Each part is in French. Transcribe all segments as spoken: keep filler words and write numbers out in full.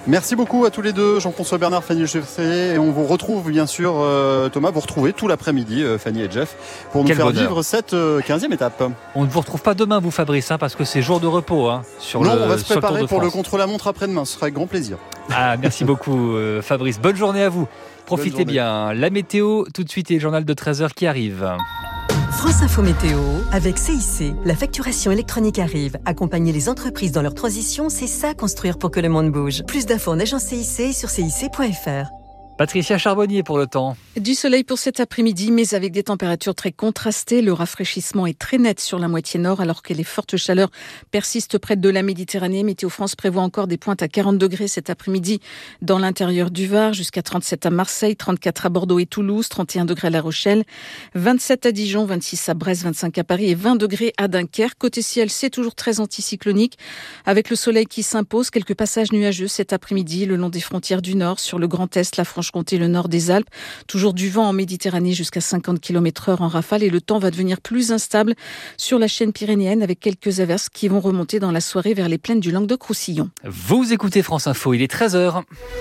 Merci beaucoup à tous les deux, Jean-François Bernard, Fanny Geffrier, et on vous retrouve bien sûr, euh, Thomas, vous retrouvez tout l'après-midi, euh, Fanny et Jeff, pour nous Quel faire bonheur. vivre cette euh, quinzième étape. On ne vous retrouve pas demain, vous, Fabrice, hein, parce que c'est jour de repos hein, sur non, le on va se sur le Tour préparer de pour le France. contre-la-montre après-demain, ce sera avec grand plaisir. Ah, merci beaucoup, euh, Fabrice. Bonne journée à vous. Profitez bien. La météo, tout de suite, et le journal de treize heures qui arrive. France Info Météo, avec C I C, la facturation électronique arrive. Accompagner les entreprises dans leur transition, c'est ça construire pour que le monde bouge. Plus d'infos en agence C I C sur C I C point F R. Patricia Charbonnier pour le temps. Du soleil pour cet après-midi, mais avec des températures très contrastées. Le rafraîchissement est très net sur la moitié nord, alors que les fortes chaleurs persistent près de la Méditerranée. Météo France prévoit encore des pointes à quarante degrés cet après-midi dans l'intérieur du Var, jusqu'à trente-sept à Marseille, trente-quatre à Bordeaux et Toulouse, trente et un degrés à La Rochelle, vingt-sept à Dijon, vingt-six à Brest, vingt-cinq à Paris et vingt degrés à Dunkerque. Côté ciel, c'est toujours très anticyclonique, avec le soleil qui s'impose. Quelques passages nuageux cet après-midi le long des frontières du Nord, sur le Grand Est, la Franche Franche-Comté, le nord des Alpes. Toujours du vent en Méditerranée jusqu'à cinquante kilomètres heure en rafale, et le temps va devenir plus instable sur la chaîne pyrénéenne, avec quelques averses qui vont remonter dans la soirée vers les plaines du Languedoc-Roussillon. Vous écoutez France Info, il est treize heures.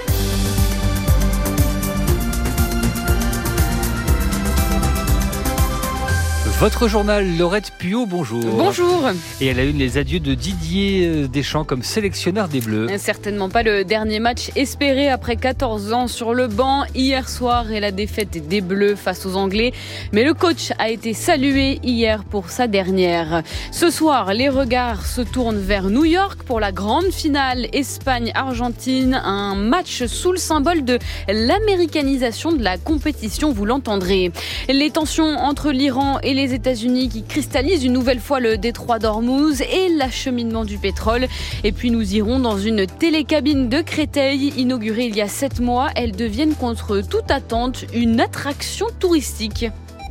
Votre journal, Laurette Puot, bonjour. Bonjour. Et elle a eu les adieux de Didier Deschamps comme sélectionneur des Bleus. Certainement pas le dernier match espéré après quatorze ans sur le banc hier soir et la défaite des Bleus face aux Anglais. Mais le coach a été salué hier pour sa dernière. Ce soir, les regards se tournent vers New York pour la grande finale Espagne-Argentine. Un match sous le symbole de l'américanisation de la compétition, vous l'entendrez. Les tensions entre l'Iran et les États-Unis qui cristallisent une nouvelle fois le détroit d'Ormuz et l'acheminement du pétrole. Et puis nous irons dans une télécabine de Créteil, inaugurée il y a sept mois. Elle devient contre toute attente une attraction touristique.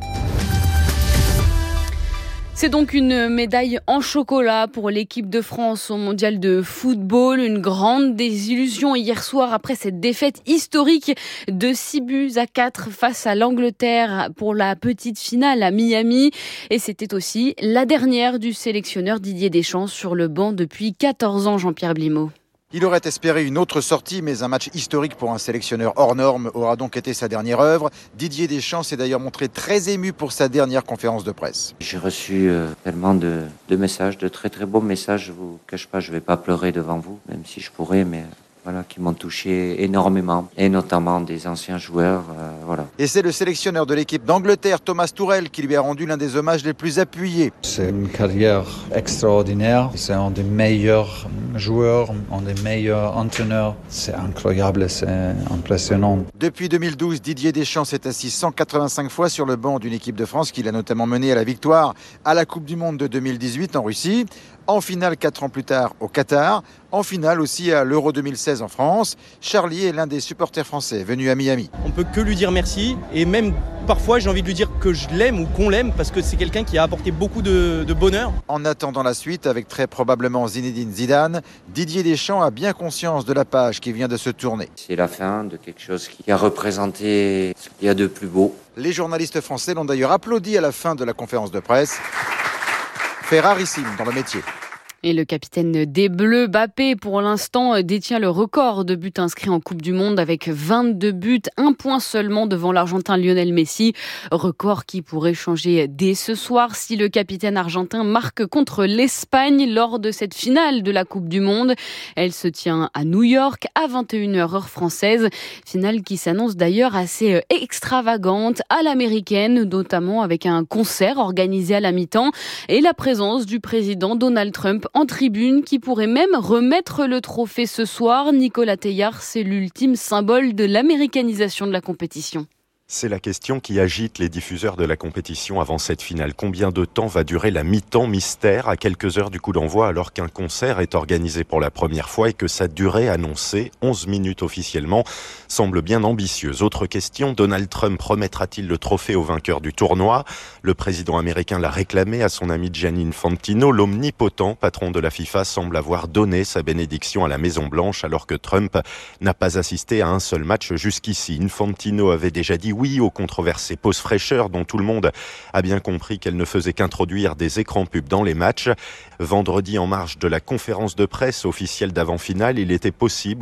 C'est donc une médaille en chocolat pour l'équipe de France au mondial de football. Une grande désillusion hier soir après cette défaite historique de six buts à quatre face à l'Angleterre pour la petite finale à Miami. Et c'était aussi la dernière du sélectionneur Didier Deschamps sur le banc depuis quatorze ans, Jean-Pierre Blimaud. Il aurait espéré une autre sortie, mais un match historique pour un sélectionneur hors norme aura donc été sa dernière œuvre. Didier Deschamps s'est d'ailleurs montré très ému pour sa dernière conférence de presse. J'ai reçu euh, tellement de, de messages, de très très beaux messages. Je vous cache pas, je vais pas pleurer devant vous, même si je pourrais, mais voilà, qui m'ont touché énormément, et notamment des anciens joueurs, euh, voilà. Et c'est le sélectionneur de l'équipe d'Angleterre, Thomas Tuchel, qui lui a rendu l'un des hommages les plus appuyés. C'est une carrière extraordinaire. C'est un des meilleurs joueurs, un des meilleurs entraîneurs. C'est incroyable, c'est impressionnant. Depuis deux mille douze, Didier Deschamps s'est assis cent quatre-vingt-cinq fois sur le banc d'une équipe de France qu'il a notamment menée à la victoire à la Coupe du Monde de deux mille dix-huit en Russie, en finale quatre ans plus tard au Qatar, en finale aussi à l'Euro deux mille seize en France. Charlie est l'un des supporters français venus à Miami. On peut que lui dire merci, et même parfois j'ai envie de lui dire que je l'aime ou qu'on l'aime, parce que c'est quelqu'un qui a apporté beaucoup de, de bonheur. En attendant la suite, avec très probablement Zinedine Zidane, Didier Deschamps a bien conscience de la page qui vient de se tourner. C'est la fin de quelque chose qui a représenté ce qu'il y a de plus beau. Les journalistes français l'ont d'ailleurs applaudi à la fin de la conférence de presse. Fait rarissime dans le métier. Et le capitaine des Bleus, Mbappé, pour l'instant, détient le record de buts inscrits en Coupe du Monde avec vingt-deux buts, un point seulement devant l'Argentin Lionel Messi. Record qui pourrait changer dès ce soir si le capitaine argentin marque contre l'Espagne lors de cette finale de la Coupe du Monde. Elle se tient à New York à vingt et une heures heure française. Finale qui s'annonce d'ailleurs assez extravagante à l'américaine, notamment avec un concert organisé à la mi-temps et la présence du président Donald Trump en tribune, qui pourrait même remettre le trophée ce soir. Nicolas Teilhard, c'est l'ultime symbole de l'américanisation de la compétition. C'est la question qui agite les diffuseurs de la compétition avant cette finale. Combien de temps va durer la mi-temps mystère à quelques heures du coup d'envoi, alors qu'un concert est organisé pour la première fois et que sa durée annoncée, onze minutes officiellement, semble bien ambitieuse. Autre question, Donald Trump remettra-t-il le trophée au vainqueur du tournoi ? Le président américain l'a réclamé à son ami Gianni Infantino. L'omnipotent patron de la FIFA semble avoir donné sa bénédiction à la Maison-Blanche, alors que Trump n'a pas assisté à un seul match jusqu'ici. Infantino avait déjà dit oui aux controversées pauses fraîcheur dont tout le monde a bien compris qu'elle ne faisait qu'introduire des écrans pubs dans les matchs. Vendredi, en marge de la conférence de presse officielle d'avant-finale, il était possible